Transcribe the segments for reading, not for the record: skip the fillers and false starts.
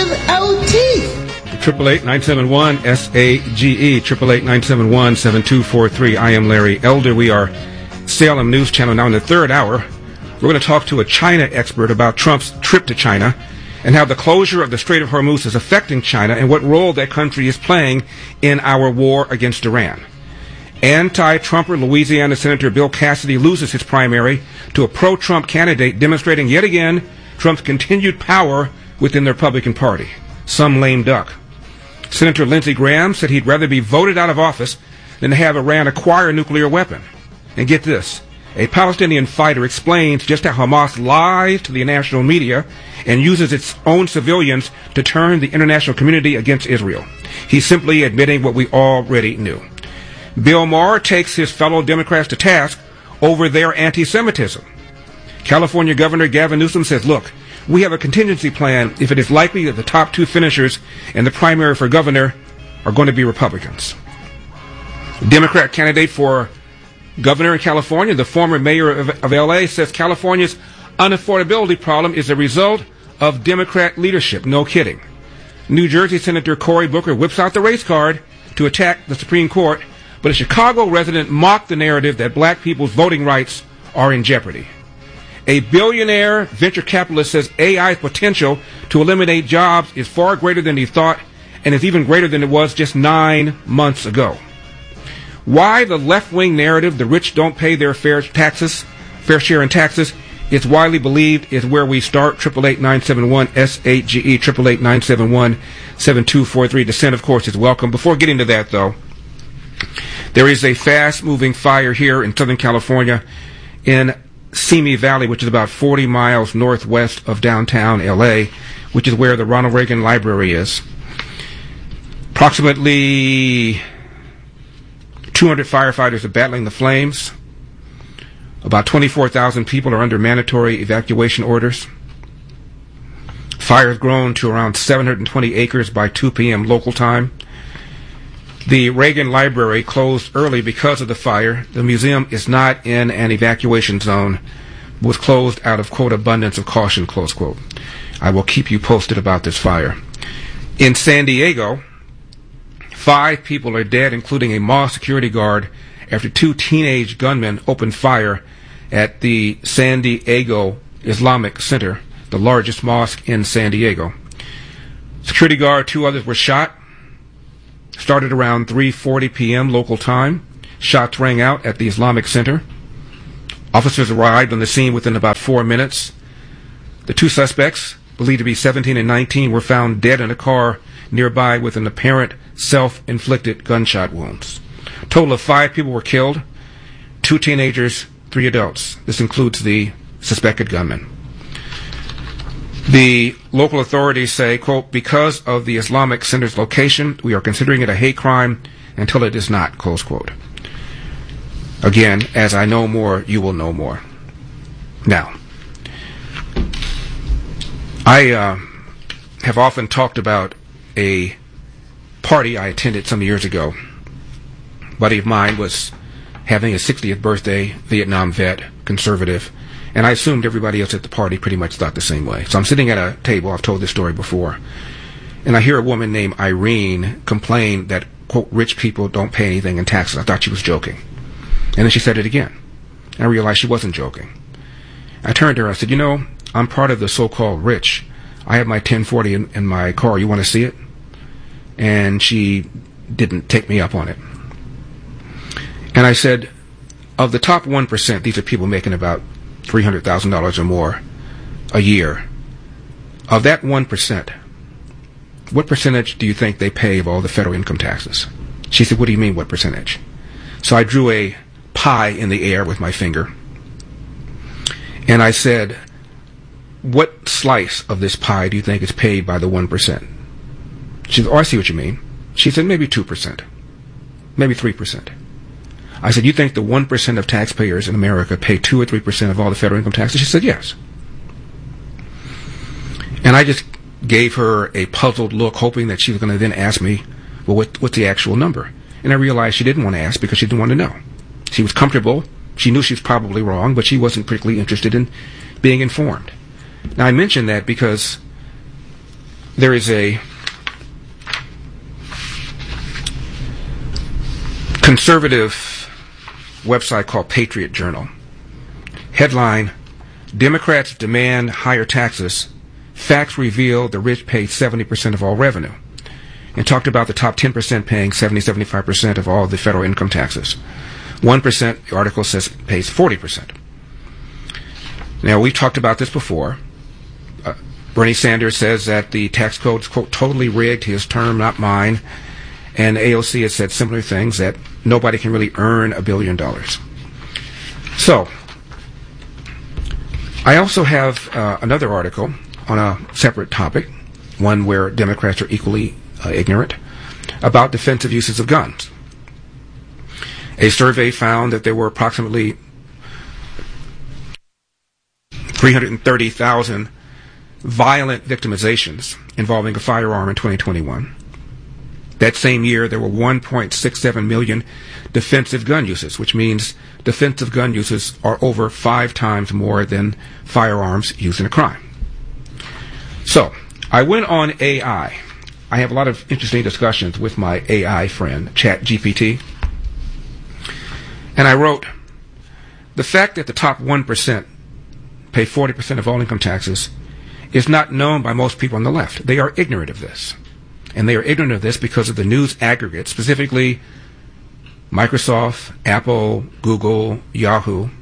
LT. 888-971-SAGE, 888-971-7243. I am Larry Elder. We are Salem News Channel. Now in the third hour, we're going to talk to a China expert about Trump's trip to China and how the closure of the Strait of Hormuz is affecting China and what role that country is playing in our war against Iran. Anti-Trumper Louisiana Senator Bill Cassidy loses his primary to a pro-Trump candidate, demonstrating yet again Trump's continued power within the Republican Party. Some lame duck. Senator Lindsey Graham said he'd rather be voted out of office than to have Iran acquire a nuclear weapon. And get this, a Palestinian fighter explains just how Hamas lies to the national media and uses its own civilians to turn the international community against Israel. He's simply admitting what we already knew. Bill Maher takes his fellow Democrats to task over their anti-Semitism. California Governor Gavin Newsom says, look, we have a contingency plan if it is likely that the top two finishers in the primary for governor are going to be Republicans. Democrat candidate for governor in California, the former mayor of L.A., says California's unaffordability problem is a result of Democrat leadership. No kidding. New Jersey Senator Cory Booker whips out the race card to attack the Supreme Court, but a Chicago resident mocked the narrative that black people's voting rights are in jeopardy. A billionaire venture capitalist says AI's potential to eliminate jobs is far greater than he thought and is even greater than it was just 9 months ago. Why the left-wing narrative, the rich don't pay their fair share in taxes, is widely believed is where we start. 888-971-SAGE, 888-971-7243. Dissent, of course, is welcome. Before getting to that, though, there is a fast-moving fire here in Southern California in Simi Valley, which is about 40 miles northwest of downtown L.A., which is where the Ronald Reagan Library is. Approximately 200 firefighters are battling the flames. About 24,000 people are under mandatory evacuation orders. Fire has grown to around 720 acres by 2 p.m. local time. The Reagan Library closed early because of the fire. The museum is not in an evacuation zone, was closed out of, quote, abundance of caution, close quote. I will keep you posted about this fire. In San Diego, 5 people are dead, including a mosque security guard, after 2 teenage gunmen opened fire at the San Diego Islamic Center, the largest mosque in San Diego. Security guard, 2 others were shot. Started around 3:40 p.m. local time. Shots rang out at the Islamic Center. Officers arrived on the scene within about 4 minutes. The 2 suspects, believed to be 17 and 19, were found dead in a car nearby with an apparent self-inflicted gunshot wounds. A total of 5 people were killed, 2 teenagers, 3 adults. This includes the suspected gunman. The local authorities say, quote, because of the Islamic Center's location, we are considering it a hate crime until it is not, close quote. Again, as I know more, you will know more. Now, I have often talked about a party I attended some years ago. A buddy of mine was having his 60th birthday, Vietnam vet, conservative, and I assumed everybody else at the party pretty much thought the same way. So I'm sitting at a table, I've told this story before, and I hear a woman named Irene complain that, quote, rich people don't pay anything in taxes. I thought she was joking. And then she said it again. And I realized she wasn't joking. I turned to her, I said, you know, I'm part of the so-called rich. I have my 1040 in my car. You want to see it? And she didn't take me up on it. And I said, of the top 1%, these are people making about $300,000 or more a year. Of that 1%, what percentage do you think they pay of all the federal income taxes? She said, what do you mean, what percentage? So I drew a pie in the air with my finger. And I said, what slice of this pie do you think is paid by the 1%? She said, oh, I see what you mean. She said, maybe 2%, maybe 3%. I said, you think the 1% of taxpayers in America pay 2 or 3% of all the federal income taxes? She said, yes. And I just gave her a puzzled look, hoping that she was going to then ask me, well, what's the actual number? And I realized she didn't want to ask because she didn't want to know. She was comfortable. She knew she was probably wrong, but she wasn't particularly interested in being informed. Now, I mention that because there is a conservative website called Patriot Journal. Headline: Democrats demand higher taxes. Facts reveal the rich pay 70% of all revenue. And talked about the top 10% paying 75% of all the federal income taxes. 1%, the article says, pays 40%. Now, we've talked about this before. Bernie Sanders says that the tax code's, quote, totally rigged, his term, not mine. And AOC has said similar things, that nobody can really earn $1 billion. So, I also have another article on a separate topic, one where Democrats are equally ignorant, about defensive uses of guns. A survey found that there were approximately 330,000 violent victimizations involving a firearm in 2021. That same year, there were 1.67 million defensive gun uses, which means defensive gun uses are over 5 times more than firearms used in a crime. So, I went on AI. I have a lot of interesting discussions with my AI friend, ChatGPT. And I wrote, the fact that the top 1% pay 40% of all income taxes is not known by most people on the left. They are ignorant of this. And they are ignorant of this because of the news aggregates, specifically Microsoft, Apple, Google, Yahoo,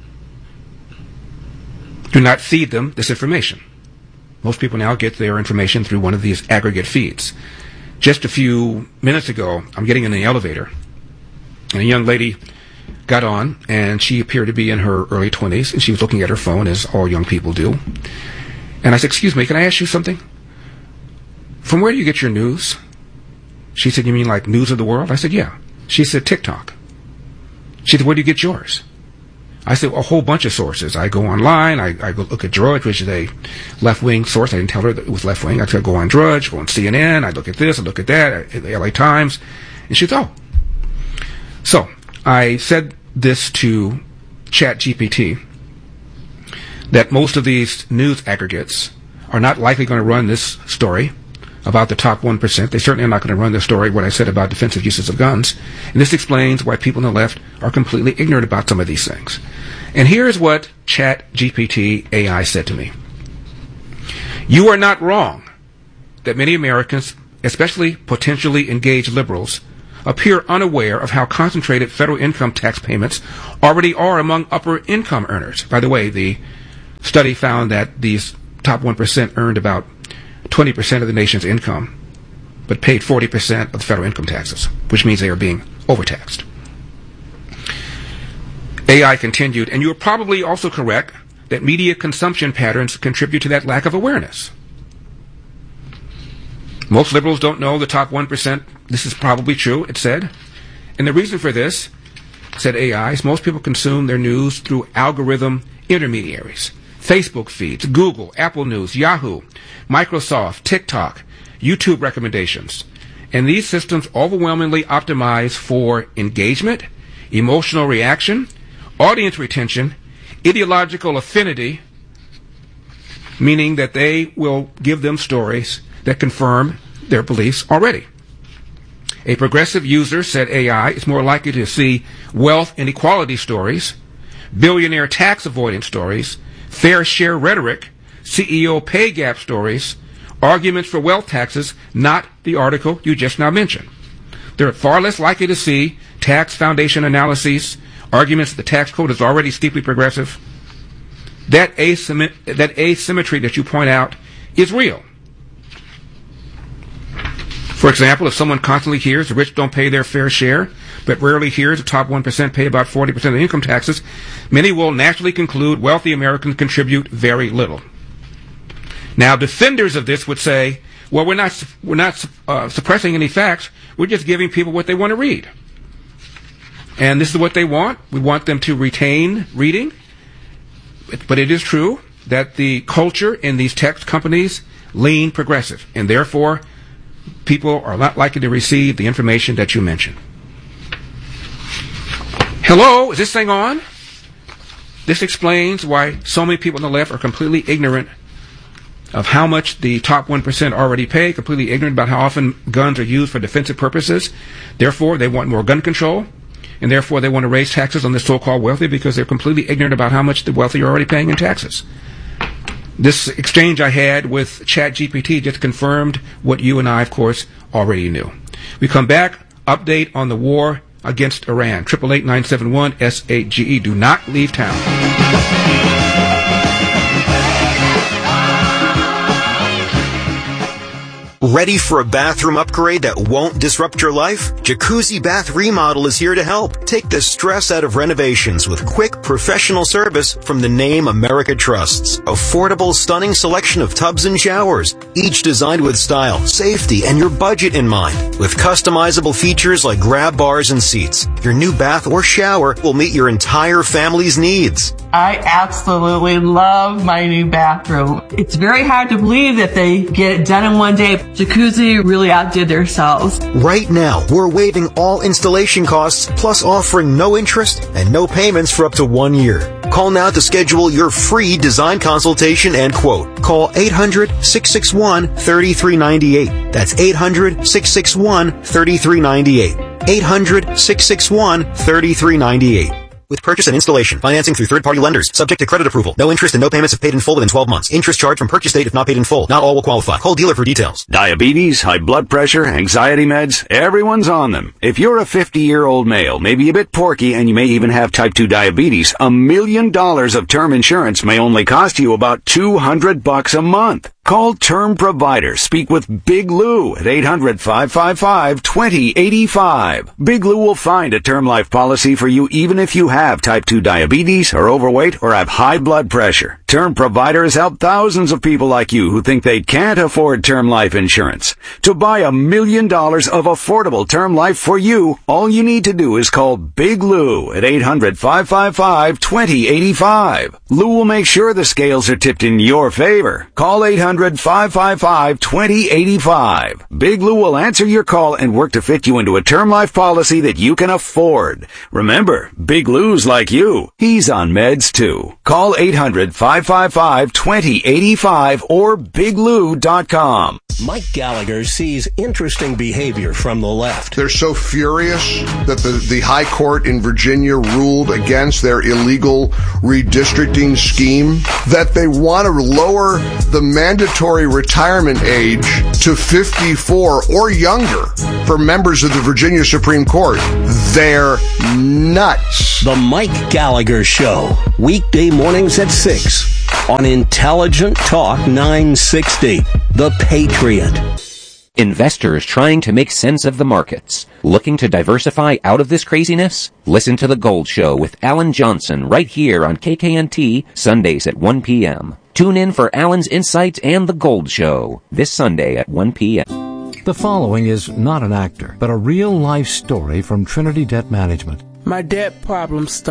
do not feed them this information. Most people now get their information through one of these aggregate feeds. Just a few minutes ago, I'm getting in the elevator, and a young lady got on, and she appeared to be in her early 20s, and she was looking at her phone, as all young people do. And I said, excuse me, can I ask you something? From where do you get your news? She said, you mean like news of the world? I said, yeah. She said, TikTok. She said, where do you get yours? I said, a whole bunch of sources. I go online, I go look at Drudge, which is a left-wing source. I didn't tell her that it was left-wing. I said, go on Drudge, go on CNN, I look at this, I look at that, the LA Times. And she said, oh. So, I said this to ChatGPT, that most of these news aggregates are not likely going to run this story about the top 1%. They certainly are not going to run the story, what I said about defensive uses of guns. And this explains why people on the left are completely ignorant about some of these things. And here's what ChatGPT AI said to me. You are not wrong that many Americans, especially potentially engaged liberals, appear unaware of how concentrated federal income tax payments already are among upper income earners. By the way, the study found that these top 1% earned about 20% of the nation's income, but paid 40% of the federal income taxes, which means they are being overtaxed. AI continued, and you are probably also correct that media consumption patterns contribute to that lack of awareness. Most liberals don't know the top 1%. This is probably true, it said. And the reason for this, said AI, is most people consume their news through algorithm intermediaries. Facebook feeds, Google, Apple News, Yahoo, Microsoft, TikTok, YouTube recommendations. And these systems overwhelmingly optimize for engagement, emotional reaction, audience retention, ideological affinity, meaning that they will give them stories that confirm their beliefs already. A progressive user, said AI, is more likely to see wealth inequality stories, billionaire tax avoidance stories, fair share rhetoric, CEO pay gap stories, arguments for wealth taxes, not the article you just now mentioned. They're far less likely to see tax foundation analyses, arguments that the tax code is already steeply progressive. That asymmetry that you point out is real. For example, if someone constantly hears the rich don't pay their fair share, but rarely hears the top 1% pay about 40% of the income taxes, many will naturally conclude wealthy Americans contribute very little. Now, defenders of this would say, well, we're not suppressing any facts. We're just giving people what they want to read. And this is what they want. We want them to retain reading. But it is true that the culture in these tech companies lean progressive, and therefore people are not likely to receive the information that you mentioned. Hello, is this thing on? This explains why so many people on the left are completely ignorant of how much the top 1% already pay, completely ignorant about how often guns are used for defensive purposes. Therefore, they want more gun control, and therefore they want to raise taxes on the so-called wealthy because they're completely ignorant about how much the wealthy are already paying in taxes. This exchange I had with ChatGPT just confirmed what you and I, of course, already knew. We come back, update on the war against Iran. 888-971-SAGE. Do not leave town. Ready for a bathroom upgrade that won't disrupt your life? Jacuzzi Bath Remodel is here to help. Take the stress out of renovations with quick, professional service from the name America trusts. Affordable, stunning selection of tubs and showers, each designed with style, safety, and your budget in mind. With customizable features like grab bars and seats, your new bath or shower will meet your entire family's needs. I absolutely love my new bathroom. It's very hard to believe that they get it done in one day. Jacuzzi really outdid themselves. Right now, we're waiving all installation costs, plus offering no interest and no payments for up to 1 year. Call now to schedule your free design consultation and quote. Call 800-661-3398. That's 800-661-3398. 800-661-3398. With purchase and installation, financing through third-party lenders, subject to credit approval. No interest and no payments if paid in full within 12 months. Interest charged from purchase date if not paid in full. Not all will qualify. Call dealer for details. Diabetes, high blood pressure, anxiety meds, everyone's on them. If you're a 50-year-old male, maybe a bit porky, and you may even have type 2 diabetes, $1 million of term insurance may only cost you about $200 a month. Call Term Provider. Speak with Big Lou at 800-555-2085. Big Lou will find a term life policy for you even if you have type 2 diabetes, are overweight, or have high blood pressure. Term Provider has helped thousands of people like you who think they can't afford term life insurance. To buy $1 million of affordable term life for you, all you need to do is call Big Lou at 800-555-2085. Lou will make sure the scales are tipped in your favor. Call 800-555-2085. Big Lou will answer your call and work to fit you into a term life policy that you can afford. Remember, Big Lou's like you. He's on meds too. Call 800-555-2085 or biglou.com. Mike Gallagher sees interesting behavior from the left. They're so furious that the High Court in Virginia ruled against their illegal redistricting scheme that they want to lower the mandatory retirement age to 54 or younger for members of the Virginia Supreme Court. They're nuts. The Mike Gallagher Show, weekday mornings at 6 on Intelligent Talk 960, The Patriot. Investors trying to make sense of the markets. Looking to diversify out of this craziness? Listen to The Gold Show with Alan Johnson right here on KKNT, Sundays at 1 p.m. Tune in for Alan's insights and The Gold Show this Sunday at 1 p.m. The following is not an actor, but a real-life story from Trinity Debt Management. My debt problem started